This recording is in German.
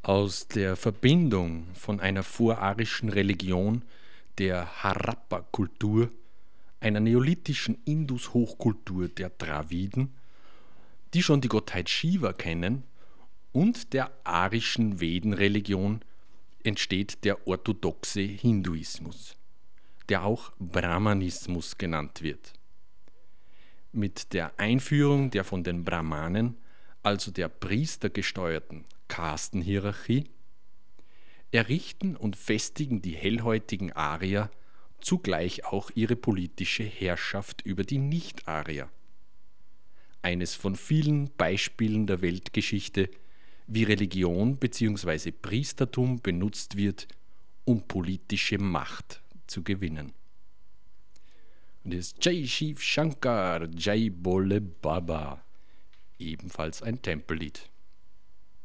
Aus der Verbindung von einer vorarischen Religion, der Harappa-Kultur, einer neolithischen Indus-Hochkultur der Draviden, die schon die Gottheit Shiva kennen, und der arischen Vedenreligion entsteht der orthodoxe Hinduismus, der auch Brahmanismus genannt wird. Mit der Einführung der von den Brahmanen, also der priestergesteuerten Kastenhierarchie, errichten und festigen die hellhäutigen Arier zugleich auch ihre politische Herrschaft über die Nicht-Arier. Eines von vielen Beispielen der Weltgeschichte, wie Religion bzw. Priestertum benutzt wird, um politische Macht zu gewinnen. Und das ist Jai Shiv Shankar, Jai Bole Baba, ebenfalls ein Tempellied.